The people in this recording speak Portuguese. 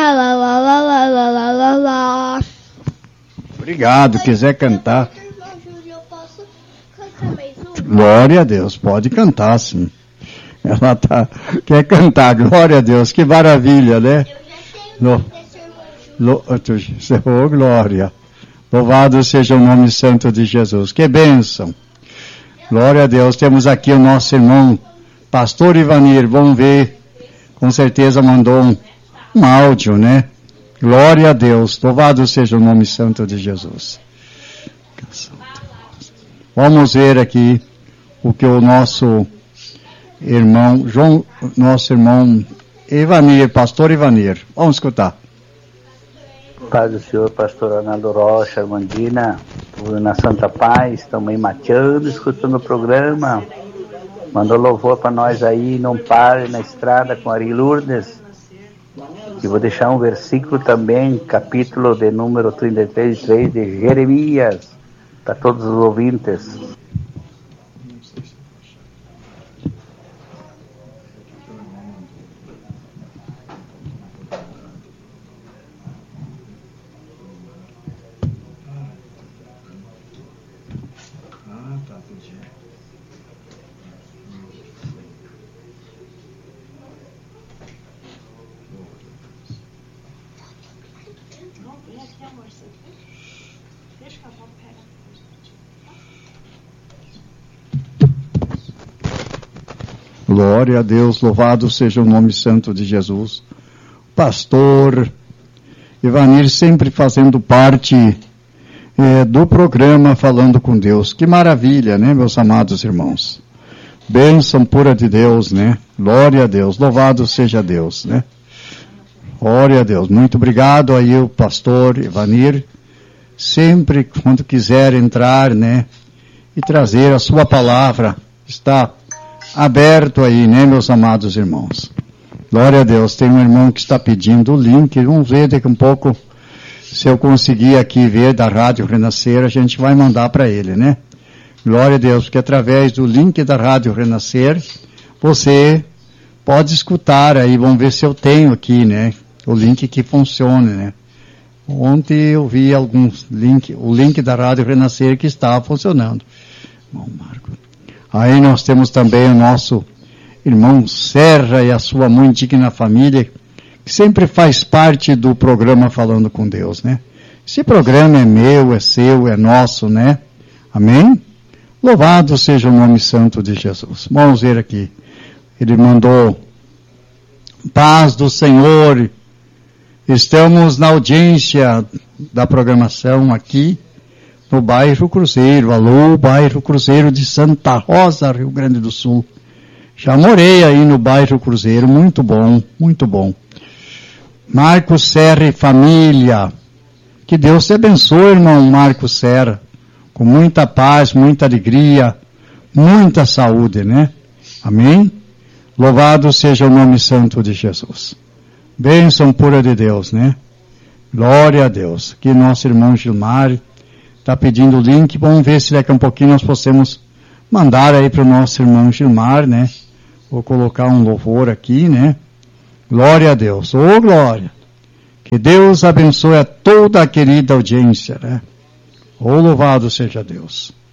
lá, lá, lá, lá, lá, lá, lá, lá, lá. Obrigado, quiser cantar. Irmão Júlio, eu posso cantar mais um? Glória a Deus, pode cantar sim. Ela quer cantar, glória a Deus, que maravilha, né? Eu já tenho desse irmão Júlio. Oh, glória. Louvado seja o nome santo de Jesus. Que bênção. Glória a Deus. Temos aqui o nosso irmão, pastor Ivanir. Vamos ver. Com certeza mandou um áudio, né? Glória a Deus. Louvado seja o nome santo de Jesus. Vamos ver aqui o que o nosso irmão Ivanir, pastor Ivanir. Vamos escutar. Paz do Senhor, pastor Arnaldo Rocha, Armandina, tudo na Santa Paz, estamos aí mateando, escutando o programa. Mandou louvor para nós aí, não pare na estrada com Ari Lourdes. E vou deixar um versículo também, capítulo de número 33 de Jeremias, para todos os ouvintes. Glória a Deus, louvado seja o nome santo de Jesus. Pastor Ivanir sempre fazendo parte do programa Falando com Deus. Que maravilha, né, meus amados irmãos? Bênção pura de Deus, né? Glória a Deus, louvado seja Deus, né? Glória a Deus. Muito obrigado aí o pastor Ivanir. Sempre quando quiser entrar, né, e trazer a sua palavra, está aberto aí, né, meus amados irmãos? Glória a Deus. Tem um irmão que está pedindo o link. Vamos ver daqui um pouco, se eu conseguir aqui ver da Rádio Renascer, a gente vai mandar para ele, né? Glória a Deus, porque através do link da Rádio Renascer, você pode escutar aí. Vamos ver se eu tenho aqui, né, o link que funcione, né? Ontem eu vi alguns o link da Rádio Renascer que estava funcionando. Bom, Marco. Aí nós temos também o nosso irmão Serra e a sua muito digna família, que sempre faz parte do programa Falando com Deus, né? Esse programa é meu, é seu, é nosso, né? Amém? Louvado seja o nome santo de Jesus. Vamos ver aqui. Ele mandou: paz do Senhor. Estamos na audiência da programação aqui no bairro Cruzeiro. Alô, bairro Cruzeiro de Santa Rosa, Rio Grande do Sul. Já morei aí no bairro Cruzeiro, muito bom, muito bom. Marcos Serra e família. Que Deus te abençoe, irmão Marcos Serra. Com muita paz, muita alegria, muita saúde, né? Amém? Louvado seja o nome santo de Jesus. Bênção pura de Deus, né? Glória a Deus. Aqui nosso irmão Gilmar está pedindo o link. Vamos ver se daqui a um pouquinho nós possamos mandar aí para o nosso irmão Gilmar, né? Vou colocar um louvor aqui, né? Glória a Deus. Ô, glória. Que Deus abençoe a toda a querida audiência, né? Ô, louvado seja Deus.